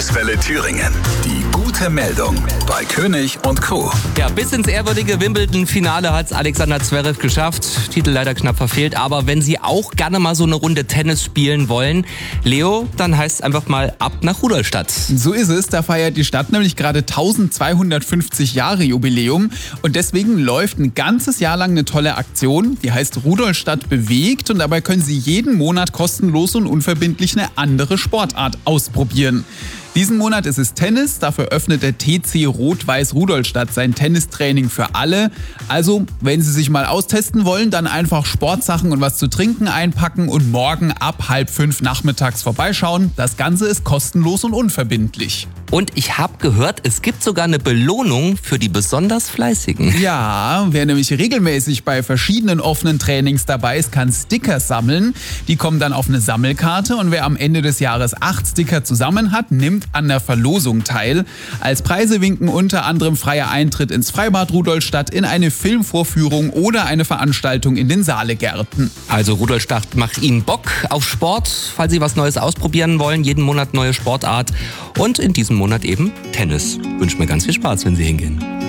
Kurzwelle Thüringen. Die gute Meldung bei König und Co. Ja, bis ins ehrwürdige Wimbledon-Finale hat es Alexander Zverev geschafft. Titel leider knapp verfehlt, aber wenn Sie auch gerne mal so eine Runde Tennis spielen wollen, Leo, dann heißt es einfach mal ab nach Rudolstadt. So ist es, da feiert die Stadt nämlich gerade 1250 Jahre Jubiläum und deswegen läuft ein ganzes Jahr lang eine tolle Aktion, die heißt Rudolstadt bewegt und dabei können Sie jeden Monat kostenlos und unverbindlich eine andere Sportart ausprobieren. Diesen Monat ist es Tennis, dafür öffnet der TC Rot-Weiß Rudolstadt sein Tennistraining für alle. Also, wenn Sie sich mal austesten wollen, dann einfach Sportsachen und was zu trinken einpacken und morgen ab 4:30 nachmittags vorbeischauen. Das Ganze ist kostenlos und unverbindlich. Und ich habe gehört, es gibt sogar eine Belohnung für die besonders Fleißigen. Ja, wer nämlich regelmäßig bei verschiedenen offenen Trainings dabei ist, kann Sticker sammeln. Die kommen dann auf eine Sammelkarte und wer am Ende des Jahres 8 Sticker zusammen hat, nimmt an der Verlosung teil. Als Preise winken unter anderem freier Eintritt ins Freibad Rudolstadt, in eine Filmvorführung oder eine Veranstaltung in den Saalegärten. Also Rudolstadt macht Ihnen Bock auf Sport, falls Sie was Neues ausprobieren wollen. Jeden Monat neue Sportart und in diesem Monat eben Tennis. Wünsche mir ganz viel Spaß, wenn Sie hingehen.